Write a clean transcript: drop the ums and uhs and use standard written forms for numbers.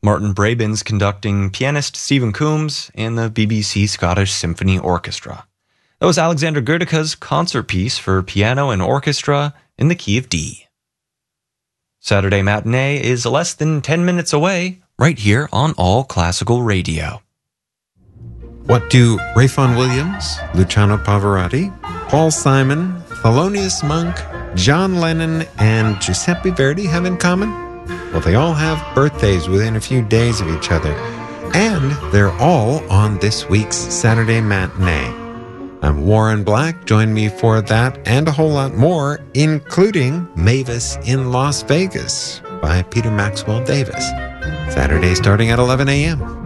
Martin Brabins conducting pianist Stephen Coombs and the BBC Scottish Symphony Orchestra. That was Alexander Gerdeca's concert piece for piano and orchestra in the key of D. Saturday Matinee is less than 10 minutes away, right here on All Classical Radio. What do Ray Vaughan Williams, Luciano Pavarotti, Paul Simon, Thelonious Monk, John Lennon, and Giuseppe Verdi have in common? Well, they all have birthdays within a few days of each other, and they're all on this week's Saturday Matinee. I'm Warren Black. Join me for that and a whole lot more, including Mavis in Las Vegas by Peter Maxwell Davis. Saturday starting at 11 a.m.